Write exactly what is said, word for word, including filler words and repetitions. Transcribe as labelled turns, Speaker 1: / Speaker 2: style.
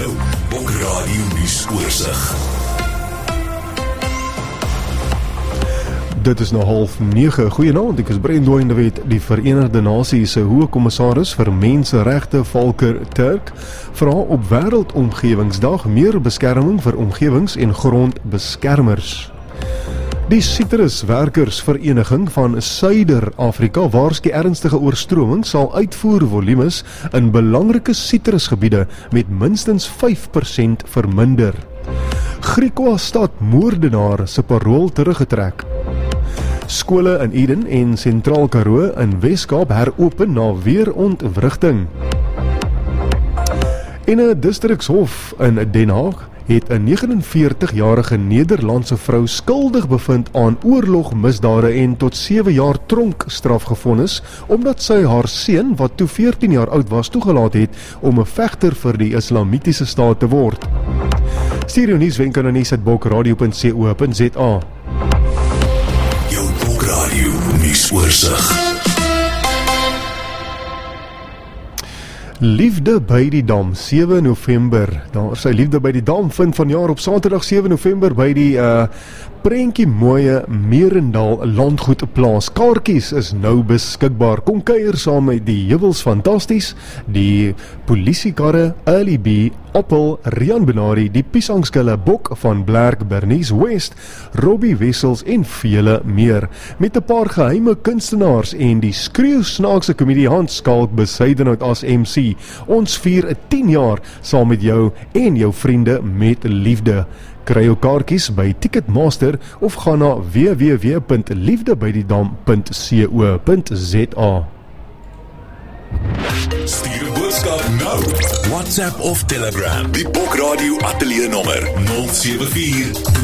Speaker 1: jou Bokradio nuusoorseig.
Speaker 2: Dit is nou half nege. Goeienaand, ek is Brendooy de Wet. Die Verenigde Nasies se hoë kommissaris vir menseregte Volker Turk vra op Wêreldomgewingsdag meer beskerming vir omgewings- en grondbeskermers. Die Sitruswerkersvereniging van Suider-Afrika waarsku ernstige oorstroming sal uitvoervolumes in belangrike sitrusgebiede met minstens vyf persent verminder. Griquas-stad moordenaar se parool teruggetrek. Skole in Eden en Sentraal Karoo in Wes-Kaap heropen na weerontwrigting. En 'n distrikshof in Den Haag het 'n vyf nege jarige Nederlandse vrou skuldig bevind aan oorlogmisdade en tot sewe jaar tronkstraf gevonnis, omdat sy haar seun, wat toe veertien jaar oud was, toegelaat het om 'n vegter vir die Islamitiese staat te word. Stuur jou nuuswenke na nuus at bokradio punt co punt za.
Speaker 1: Jou Bokradio nuusoorseig.
Speaker 2: Liefde by die Dam, sewe November. Daar sy Liefde by die Dam vind vanjaar op Saterdag sewe November by die uh, prentjie mooie Merendal landgoed plaas. Kaartjies is nou beskikbaar. Kom kuier saam met die Heuwels Fantasties, die Polisiekarre, Early B, Appel, Rian Benari, die Piesangskille, Bok van Blerk, Bernice West, Robbie Wessels en vele meer. Met 'n paar geheime kunstenaars en die skreeusnaakse komedie Hans Skalk Besuidenhout as M C. Ons vier 'n tien jaar saam met jou en jou vriende met liefde. Kry jou kaartjies by Ticketmaster of gaan na w w w punt liefdebydiedam punt co punt za.
Speaker 1: Stuur 'n boodskap nou. WhatsApp of Telegram. Die Bokradio ateljee nommer nul sewe vier